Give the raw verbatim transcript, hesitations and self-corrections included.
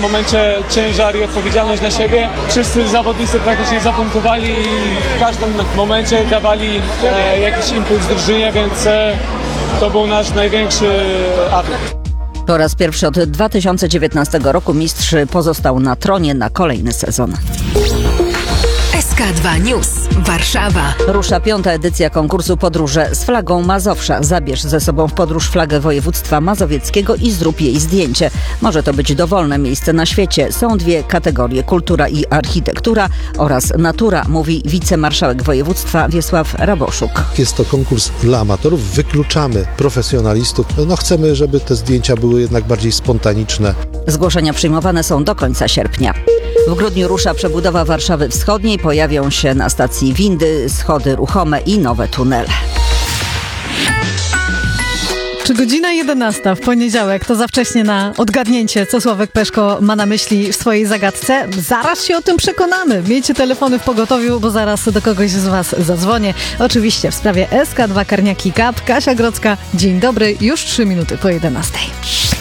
momencie ciężar i odpowiedzialność na siebie. Wszyscy zawodnicy praktycznie zapunktowali i w każdym momencie dawali e, jakiś impuls drużynie, więc e, to był nasz największy atut. Po raz pierwszy od dwa tysiące dziewiętnastego roku mistrz pozostał na tronie na kolejny sezon. S K dwa News. Warszawa. Rusza piąta edycja konkursu Podróże z flagą Mazowsza. Zabierz ze sobą w podróż flagę województwa mazowieckiego i zrób jej zdjęcie. Może to być dowolne miejsce na świecie. Są dwie kategorie: kultura i architektura oraz natura, mówi wicemarszałek województwa Wiesław Raboszuk. Jest to konkurs dla amatorów. Wykluczamy profesjonalistów. No chcemy, żeby te zdjęcia były jednak bardziej spontaniczne. Zgłoszenia przyjmowane są do końca sierpnia. W grudniu rusza przebudowa Warszawy Wschodniej. Pojawią się na stacji windy, schody ruchome i nowe tunele. Czy godzina jedenasta w poniedziałek to za wcześnie na odgadnięcie, co Sławek Peszko ma na myśli w swojej zagadce? Zaraz się o tym przekonamy. Miejcie telefony w pogotowiu, bo zaraz do kogoś z Was zadzwonię. Oczywiście w sprawie S K dwa Karniaki Cup. Kasia Grodzka, dzień dobry, już trzy minuty po jedenastej.